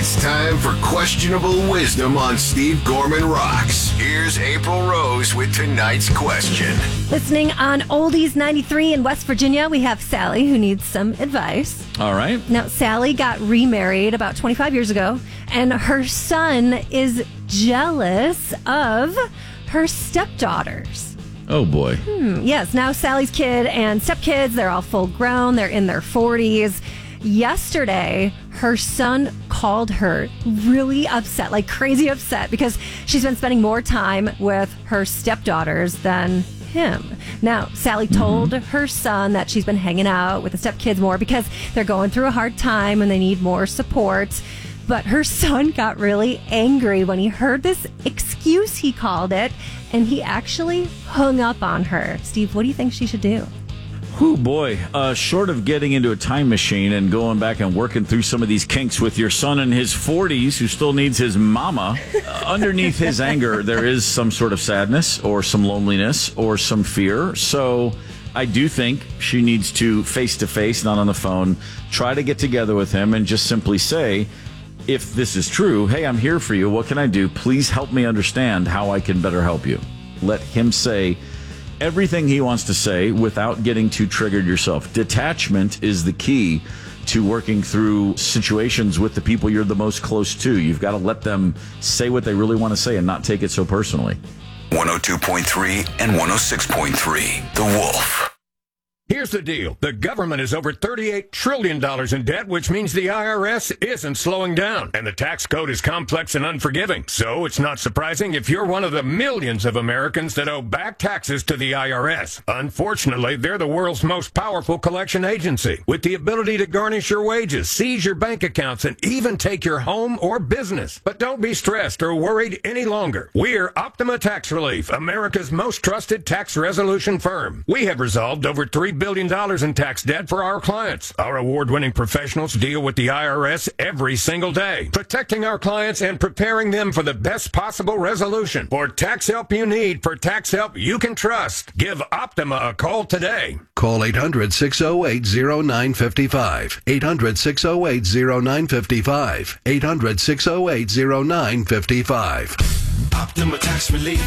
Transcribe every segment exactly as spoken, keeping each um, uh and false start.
It's time for Questionable Wisdom on Steve Gorman Rocks. Here's April Rose with tonight's question. Listening on Oldies ninety-three in West Virginia, we have Sally who needs some advice. All right. Now, Sally got remarried about twenty-five years ago, and her son is jealous of her stepdaughters. Oh, boy. Hmm, yes, now Sally's kid and stepkids, they're all full grown. They're in their forties. Yesterday, her son called her really upset, like crazy upset, because she's been spending more time with her stepdaughters than him. Now, Sally told mm-hmm. her son that she's been hanging out with the stepkids more because they're going through a hard time and they need more support. But her son got really angry when he heard this excuse, he called it, and he actually hung up on her. Steve, what do you think she should do? Oh, boy. Uh, short of getting into a time machine and going back and working through some of these kinks with your son in his forties who still needs his mama, uh, underneath his anger, there is some sort of sadness or some loneliness or some fear. So I do think she needs to face-to-face, not on the phone, try to get together with him and just simply say, if this is true, hey, I'm here for you. What can I do? Please help me understand how I can better help you. Let him say everything he wants to say without getting too triggered yourself. Detachment is the key to working through situations with the people you're the most close to. You've got to let them say what they really want to say and not take it so personally. one oh two point three and one oh six point three, The Wolf. Here's the deal. The government is over thirty-eight trillion dollars in debt, which means the I R S isn't slowing down. And the tax code is complex and unforgiving. So it's not surprising if you're one of the millions of Americans that owe back taxes to the I R S. Unfortunately, they're the world's most powerful collection agency, with the ability to garnish your wages, seize your bank accounts, and even take your home or business. But don't be stressed or worried any longer. We're Optima Tax Relief, America's most trusted tax resolution firm. We have resolved over three billion dollars in tax debt for our clients. Our award-winning professionals deal with the I R S every single day, protecting our clients and preparing them for the best possible resolution. For tax help you need, for tax help you can trust, give Optima a call today. Call eight hundred, six oh eight, oh nine five five. eight hundred, six oh eight, oh nine five five. eight hundred, six oh eight, oh nine five five. Optima Tax Relief.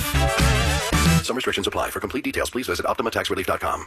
Some restrictions apply. For complete details, please visit optima tax relief dot com.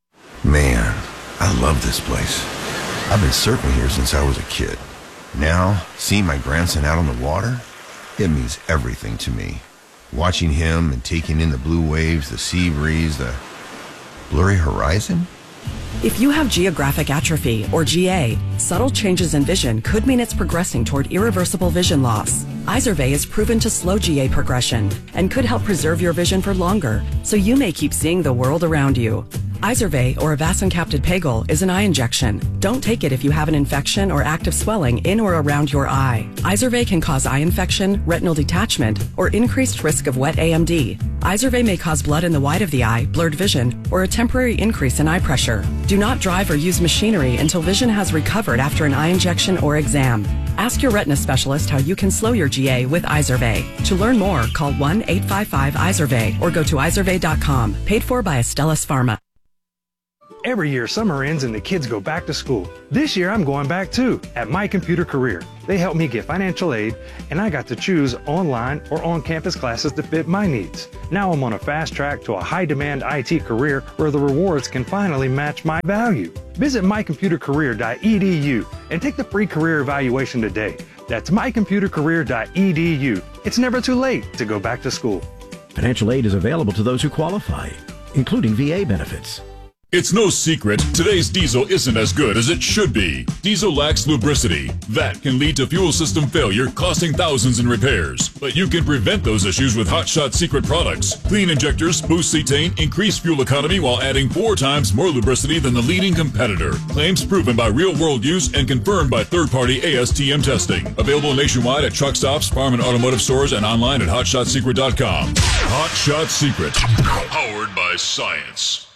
Man, I love this place. I've been surfing here since I was a kid. Now, seeing my grandson out on the water, it means everything to me. Watching him and taking in the blue waves, the sea breeze, the blurry horizon. If you have geographic atrophy, or G A, subtle changes in vision could mean it's progressing toward irreversible vision loss. Izervay is proven to slow G A progression and could help preserve your vision for longer, so you may keep seeing the world around you. Izervay, or avacincaptad pegol, is an eye injection. Don't take it if you have an infection or active swelling in or around your eye. Izervay can cause eye infection, retinal detachment, or increased risk of wet A M D. Izervay may cause blood in the white of the eye, blurred vision, or a temporary increase in eye pressure. Do not drive or use machinery until vision has recovered after an eye injection or exam. Ask your retina specialist how you can slow your G A with Izervay. To learn more, call one eight five five Izervay or go to izervay dot com. Paid for by Astellas Pharma. Every year, summer ends and the kids go back to school. This year, I'm going back too, at My Computer Career. They helped me get financial aid, and I got to choose online or on-campus classes that fit my needs. Now I'm on a fast track to a high-demand I T career where the rewards can finally match my value. Visit my computer career dot e d u and take the free career evaluation today. That's my computer career dot e d u. It's never too late to go back to school. Financial aid is available to those who qualify, including V A benefits. It's no secret, today's diesel isn't as good as it should be. Diesel lacks lubricity. That can lead to fuel system failure, costing thousands in repairs. But you can prevent those issues with Hot Shot Secret products. Clean injectors, boost cetane, increase fuel economy while adding four times more lubricity than the leading competitor. Claims proven by real-world use and confirmed by third-party A S T M testing. Available nationwide at truck stops, farm and automotive stores, and online at hot shot secret dot com. Hot Shot Secret, powered by science.